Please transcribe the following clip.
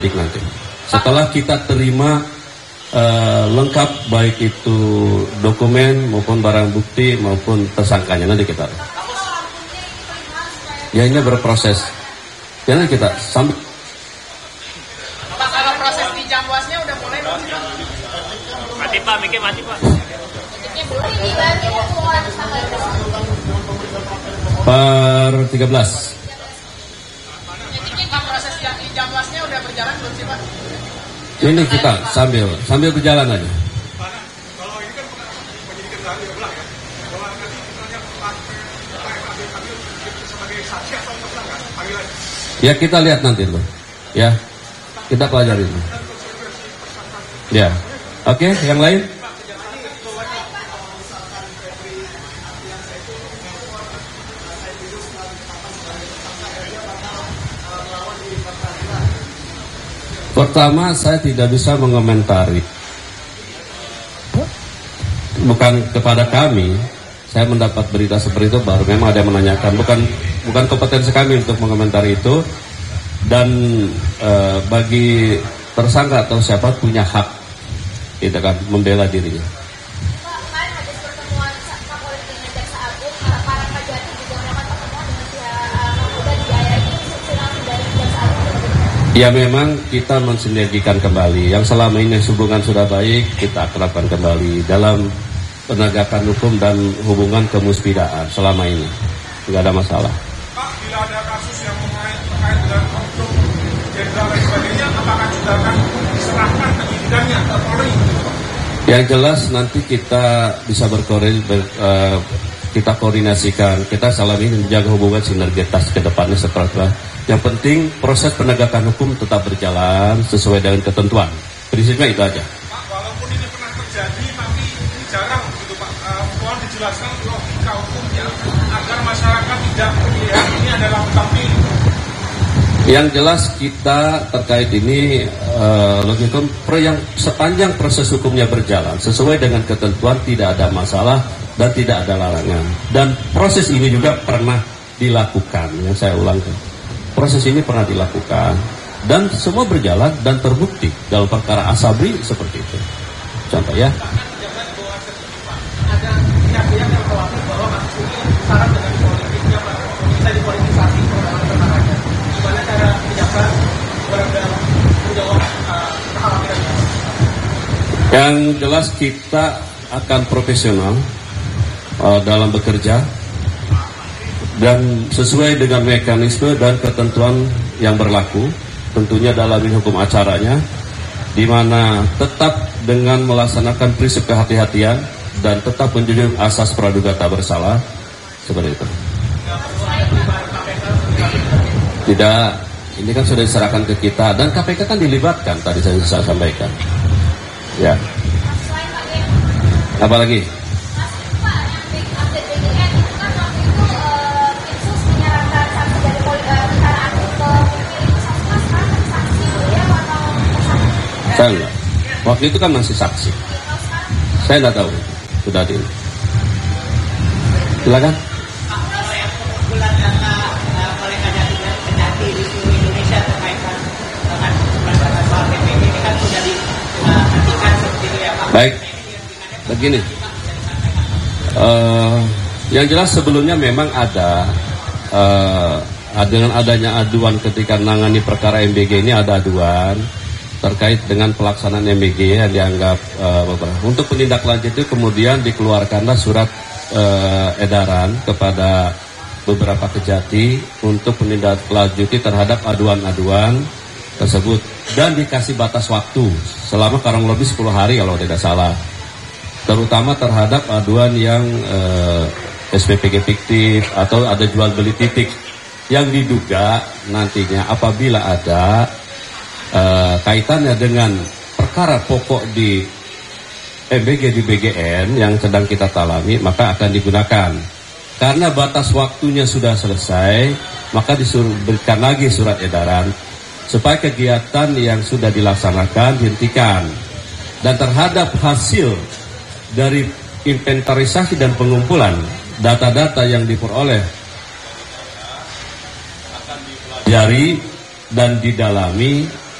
nanti. Setelah kita terima lengkap baik itu dokumen maupun barang bukti maupun tersangkanya, nanti kita. Ya ini berproses. Ya nanti kita sambil. Kalau proses di Jamwasnya udah mulai belum? Mati Pak, mikir mati Pak. Per 13. Proses di Jamwasnya udah berjalan belum sih Pak? Ini kita sambil berjalan aja. Kalau ini kan penyidikan lagi ya belah ya. Kalau nanti misalnya Pak Fadil sebagai saksi atau tersangka, panggil lagi. Ya kita lihat nanti dulu. Ya, kita pelajari dulu. Ya, oke, yang lain? Pertama, saya tidak bisa mengomentari. Bukan kepada kami, saya mendapat berita seperti itu baru memang ada yang menanyakan. Bukan kompetensi kami untuk mengomentari itu. Dan bagi tersangka atau siapa punya hak, tidak kan, membela dirinya. Kemarin habis pertemuan Kapolri dengan Jaksa Agung, para Kajati juga melakukan pertemuan dengan pihak Kapolda di daerah itu langsung dari Jaksa Agung. Ya memang kita mensinergikan kembali. Yang selama ini hubungan sudah baik, kita akrabkan kembali dalam penegakan hukum dan hubungan kemuspidaan selama ini. Tidak ada masalah. Pak, bila ada kasus yang terkait dengan oknum jenderal dan sebagainya, apakah juga akan diserahkan penyidikannya ke Polri? Yang jelas nanti kita bisa kita koordinasikan. Kita selama ini menjaga hubungan sinergitas ke depannya setelah. Yang penting proses penegakan hukum tetap berjalan sesuai dengan ketentuan. Prinsipnya itu aja. Pak, walaupun ini pernah terjadi, tapi ini jarang gitu Pak. Mohon dijelaskan logika hukumnya agar masyarakat tidak melihat ini adalah hutang pilih. Yang jelas kita terkait ini logika yang sepanjang proses hukumnya berjalan sesuai dengan ketentuan, tidak ada masalah dan tidak ada larangan. Dan proses ini juga pernah dilakukan, yang saya ulangkan. Proses ini pernah dilakukan dan semua berjalan dan terbukti dalam perkara Asabri seperti itu. Contoh ya. Ada pihak-pihak yang khawatir bahwa kasus ini syarat dengan politiknya Pak, bisa dipolitisasi penanganan perkaranya. Gimana cara kejaksaan menjawab kekhawatiran ini? Yang jelas kita akan profesional dalam bekerja dan sesuai dengan mekanisme dan ketentuan yang berlaku, tentunya dalam hukum acaranya, di mana tetap dengan melaksanakan prinsip kehati-hatian dan tetap menjunjung asas praduga tak bersalah, seperti itu. Tidak, ini kan sudah diserahkan ke kita dan KPK kan dilibatkan, tadi saya sampaikan. Ya. Apa lagi? Saya enggak. Waktu itu kan masih saksi. Saya enggak tahu. Sudah di. Silakan. Kalau yang pengumpulan data oleh Kajati di seluruh Indonesia terkait dengan pembahasan soal PPD ini kan sudah dihentikan seperti itu ya Pak. Baik. Begini. Yang jelas sebelumnya memang ada dengan adanya aduan ketika menangani perkara MBG ini, ada aduan terkait dengan pelaksanaan MBG yang dianggap untuk penindaklanjut itu, kemudian dikeluarkanlah surat edaran kepada beberapa kejati untuk menindaklanjuti terhadap aduan-aduan tersebut dan dikasih batas waktu selama kurang lebih 10 hari kalau tidak salah, terutama terhadap aduan yang SPPG fiktif atau ada jual beli titik yang diduga nantinya apabila ada kaitannya dengan perkara pokok di MBG di BGN yang sedang kita talami, maka akan digunakan. Karena batas waktunya sudah selesai, maka diberikan lagi surat edaran supaya kegiatan yang sudah dilaksanakan dihentikan. Dan terhadap hasil dari inventarisasi dan pengumpulan data-data yang diperoleh akan dipelajari dan didalami